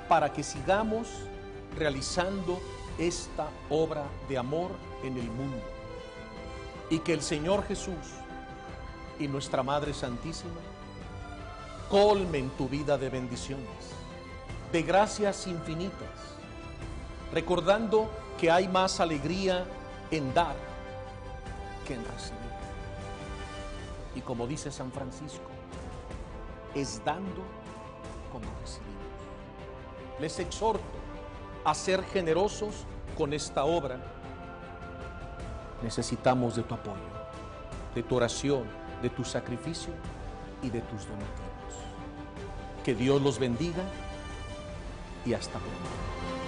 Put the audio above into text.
para que sigamos realizando esta obra de amor en el mundo. Y que el Señor Jesús y nuestra Madre Santísima colmen tu vida de bendiciones, de gracias infinitas, recordando que hay más alegría en dar que en recibir. Y como dice San Francisco, es dando como recibimos. Les exhorto a ser generosos con esta obra. Necesitamos de tu apoyo, de tu oración, de tu sacrificio y de tus donativos. Que Dios los bendiga y hasta pronto.